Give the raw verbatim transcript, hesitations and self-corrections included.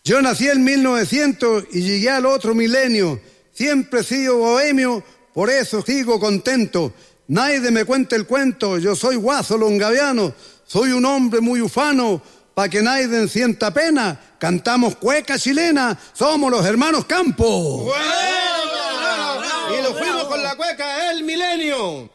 Yo nací en mil novecientos y llegué al otro milenio. Siempre he sido bohemio, por eso sigo contento. Nadie me cuente el cuento, yo soy Guaso Longaviano. Soy un hombre muy ufano, pa' que nadie sienta pena. Cantamos cueca chilena, somos los hermanos Campos. ¡Bueno! Y nos fuimos con la cueca El Milenio.